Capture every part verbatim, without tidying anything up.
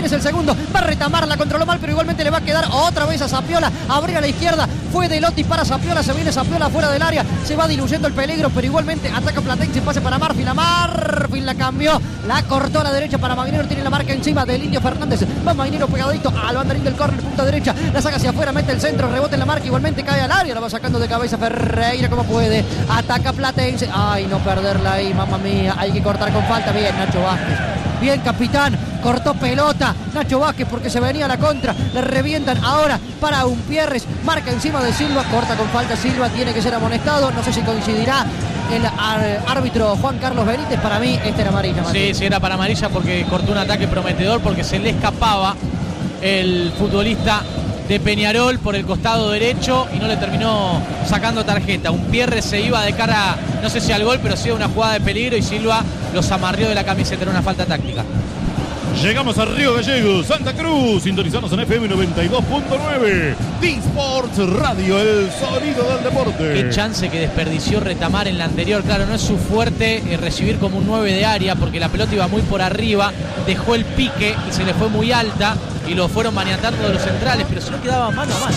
es el segundo. Va a retamar, la controló mal, pero igualmente le va a quedar otra vez a Zapiola. Abrir a la izquierda. Fue de Lotti para Zapiola. Se viene Zapiola fuera del área. Se va diluyendo el peligro, pero igualmente ataca Platense. Pase para Marfil. A Marfil la cambió. La cortó a la derecha para Magnero. Tiene la marca encima del Indio Fernández. Va Magnero pegadito al banderín del córner, punta derecha. La saca hacia afuera, mete el centro, rebote en la marca. Igualmente cae al área. La va sacando de cabeza Ferreira como puede. Ataca Platense. Ay, no perderla ahí, mamma mía. Hay que cortar con falta. Bien, Nacho Vázquez. Bien, capitán. Cortó pelota Nacho Vázquez porque se venía a la contra. Le revientan ahora para Umpierres. Marca encima de Silva. Corta con falta Silva. Tiene que ser amonestado. No sé si coincidirá el ar- árbitro Juan Carlos Benítez. Para mí, este era amarilla. Sí, sí, era para amarilla porque cortó un ataque prometedor, porque se le escapaba el futbolista de Peñarol por el costado derecho y no le terminó sacando tarjeta. Umpierres se iba de cara, no sé si al gol, pero sí a una jugada de peligro y Silva los amarrió de la camiseta. Era una falta táctica. Llegamos a Río Gallegos, Santa Cruz, sintonizamos en F M noventa y dos punto nueve. D-Sports Radio, el sonido del deporte. Qué chance que desperdició Retamar en la anterior. Claro, no es su fuerte eh, recibir como un nueve de área porque la pelota iba muy por arriba, dejó el pique y se le fue muy alta y lo fueron maniatando de los centrales, pero si no quedaba mano a mano.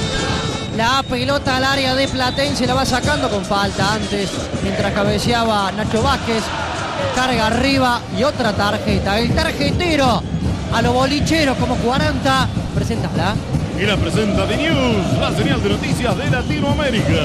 La pelota al área de Platense, la va sacando con falta antes, mientras cabeceaba Nacho Vázquez. Carga arriba y otra tarjeta. El tarjetero a los bolicheros como cuarenta. Preséntala. Y la presenta The News, la señal de noticias de Latinoamérica.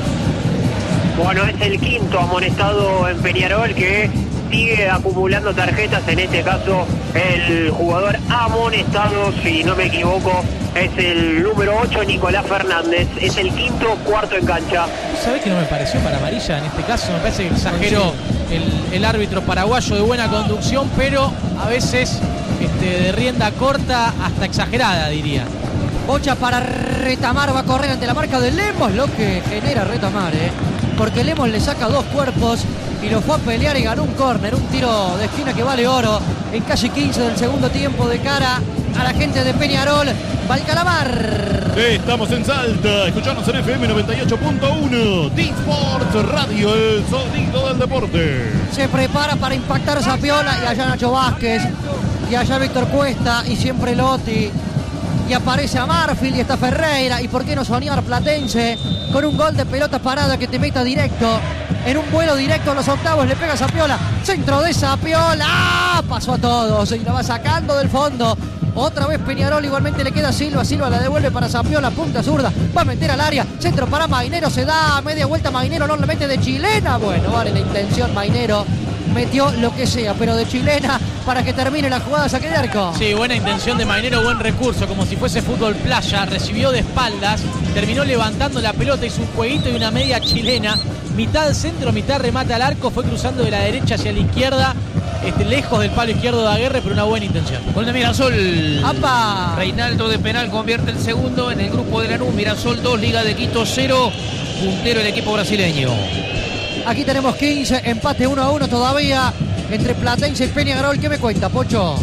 Bueno, es el quinto amonestado en Peñarol que sigue acumulando tarjetas. En este caso, el jugador amonestado, si no me equivoco, es el número ocho, Nicolás Fernández. Es el quinto, cuarto en cancha. ¿Sabés que no me pareció para amarilla en este caso? Me parece que exageró el, el árbitro paraguayo de buena conducción, pero a veces este, de rienda corta hasta exagerada, diría. Bocha para Retamar, va a correr ante la marca de Lemos, lo que genera Retamar, ¿eh? Porque Lemos le saca dos cuerpos y lo fue a pelear y ganó un córner, un tiro de esquina que vale oro en casi quince del segundo tiempo de cara a la gente de Peñarol. Valcalamar. Estamos en Salta, escuchamos en F M noventa y ocho punto uno. D-Sports Radio, el sonido del deporte. Se prepara para impactar Zapiola y allá Nacho Vázquez y allá Víctor Cuesta y siempre Lotti. Y aparece a Marfil y está Ferreira. Y por qué no soñar Platense con un gol de pelota parada que te meta directo en un vuelo directo a los octavos. Le pega a Zapiola, centro de Zapiola. ¡Ah! Pasó a todos y la va sacando del fondo. Otra vez Peñarol, igualmente le queda a Silva. Silva la devuelve para Zapiola, punta zurda. Va a meter al área, centro para Magnero. Se da media vuelta Magnero, no le mete de chilena. Bueno, vale la intención Magnero. Metió lo que sea, pero de chilena para que termine la jugada, saque de arco. Sí, buena intención de Magnero, buen recurso, como si fuese fútbol playa. Recibió de espaldas, terminó levantando la pelota, hizo un jueguito y una media chilena. Mitad centro, mitad remate al arco, fue cruzando de la derecha hacia la izquierda, este, lejos del palo izquierdo de Aguerre, pero una buena intención. Gol de Mirasol. ¡Apa! Reinaldo de penal convierte el segundo en el grupo de Lanús. Mirasol dos, Liga de Quito cero. Puntero el equipo brasileño. Aquí tenemos quince, empate uno a uno todavía entre Platense y Peñarol. ¿Qué me cuenta, Pocho?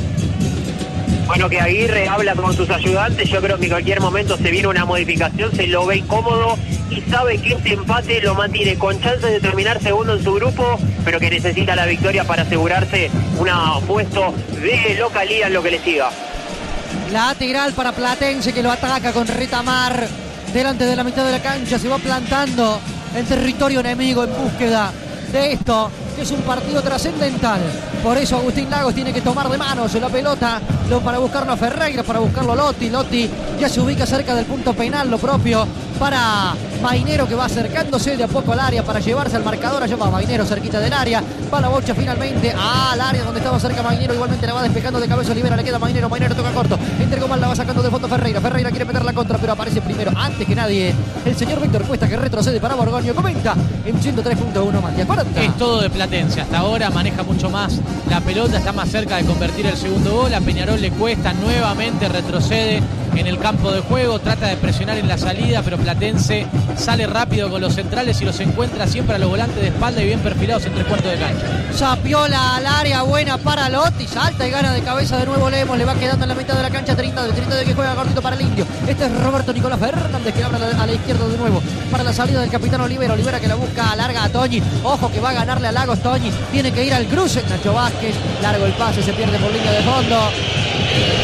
Bueno, que Aguirre habla con sus ayudantes. Yo creo que en cualquier momento se viene una modificación, se lo ve incómodo y sabe que este empate lo mantiene con chances de terminar segundo en su grupo, pero que necesita la victoria para asegurarse un puesto de localía en lo que le siga. Lateral para Platense que lo ataca con Retamar delante de la mitad de la cancha. Se va plantando en territorio enemigo en búsqueda de esto, que es un partido trascendental. Por eso Agustín Lagos tiene que tomar de manos la pelota para buscarlo a Ferreira, para buscarlo a Lotti. Lotti ya se ubica cerca del punto penal, lo propio para Magnero, que va acercándose de a poco al área para llevarse al marcador. Allá va Magnero cerquita del área, va la bocha finalmente al área donde estaba cerca Magnero, igualmente la va despejando de cabeza Olivera, le queda Magnero, Magnero toca corto, entregó mal, la va sacando del fondo Ferreira, Ferreira quiere meter la contra, pero aparece primero, antes que nadie, el señor Víctor Cuesta, que retrocede para Borgoño, comenta en ciento tres punto uno, Matías cuarenta. Es todo de Platense, hasta ahora maneja mucho más la pelota, está más cerca de convertir el segundo gol. A Peñarol le cuesta, nuevamente retrocede en el campo de juego, trata de presionar en la salida, pero Platense sale rápido con los centrales y los encuentra siempre a los volantes de espalda y bien perfilados en tres cuartos de cancha. Zapiola al área, buena para Lotti, salta y gana de cabeza de nuevo Lemos, le va quedando en la mitad de la cancha, treinta de treinta de que juega cortito para el Indio. Este es Roberto Nicolás Fernández, que abre a la, a la izquierda de nuevo para la salida del capitán Olivera, Olivera que la busca, larga a Toñi, ojo que va a ganarle a Lagos Toñi, tiene que ir al cruce, Nacho Vázquez, largo el pase, se pierde por línea de fondo.